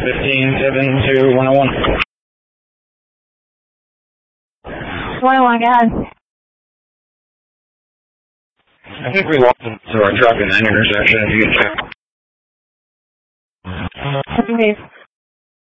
15-7 to 101. 101, go ahead. I think we walked into our truck in that intersection if you can check. Please.